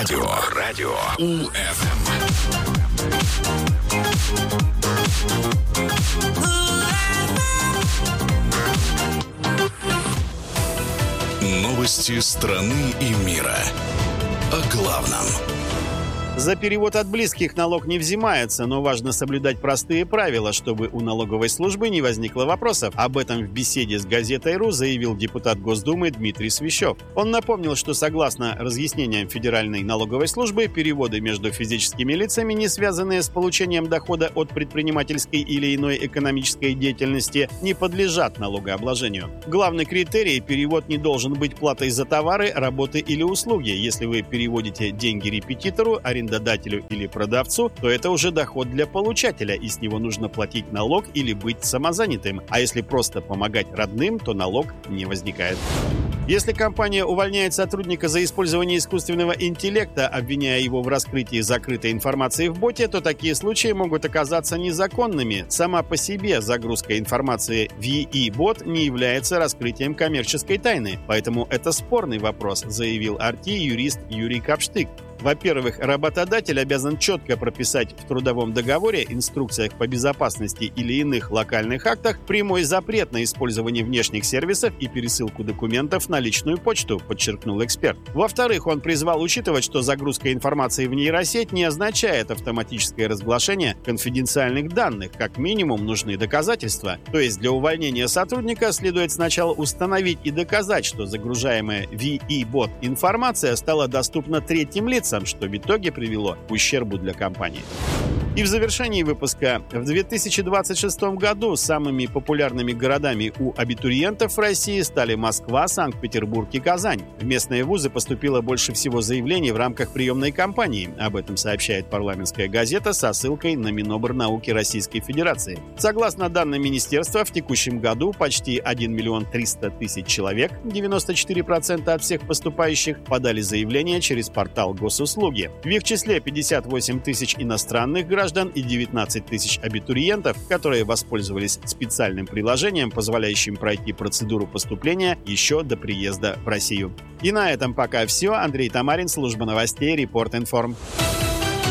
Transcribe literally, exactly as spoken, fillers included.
Радио. Радио. УФМ. Новости страны и мира. О главном. За перевод от близких налог не взимается, но важно соблюдать простые правила, чтобы у налоговой службы не возникло вопросов. Об этом в беседе с газетой РУ заявил депутат Госдумы Дмитрий Свищев. Он напомнил, что согласно разъяснениям Федеральной налоговой службы, переводы между физическими лицами, не связанные с получением дохода от предпринимательской или иной экономической деятельности, не подлежат налогообложению. Главный критерий – перевод не должен быть платой за товары, работы или услуги. Если вы переводите деньги репетитору, арендодателю или продавцу, то это уже доход для получателя, и с него нужно платить налог или быть самозанятым. А если просто помогать родным, то налог не возникает. Если компания увольняет сотрудника за использование искусственного интеллекта, обвиняя его в раскрытии закрытой информации в боте, то такие случаи могут оказаться незаконными. Сама по себе загрузка информации в и и-бот не является раскрытием коммерческой тайны. Поэтому это спорный вопрос, заявил ар ти юрист Юрий Капштык. Во-первых, работодатель обязан четко прописать в трудовом договоре, инструкциях по безопасности или иных локальных актах прямой запрет на использование внешних сервисов и пересылку документов на личную почту, подчеркнул эксперт. Во-вторых, он призвал учитывать, что загрузка информации в нейросеть не означает автоматическое разглашение конфиденциальных данных. Как минимум нужны доказательства. То есть для увольнения сотрудника следует сначала установить и доказать, что загружаемая в и и-бот информация стала доступна третьим лицам, что в итоге привело к ущербу для компании. И в завершении выпуска. В две тысячи двадцать шестом году самыми популярными городами у абитуриентов в России стали Москва, Санкт-Петербург и Казань. В местные вузы поступило больше всего заявлений в рамках приемной кампании. Об этом сообщает парламентская газета со ссылкой на Минобрнауки Российской Федерации. Согласно данным министерства, в текущем году почти один миллион триста тысяч человек, девяносто четыре процента от всех поступающих, подали заявления через портал госуслуги. В их числе пятьдесят восемь тысяч иностранных граждан и девятнадцать тысяч абитуриентов, которые воспользовались специальным приложением, позволяющим пройти процедуру поступления еще до приезда в Россию. И на этом пока все. Андрей Тамарин, служба новостей, Репорт Информ.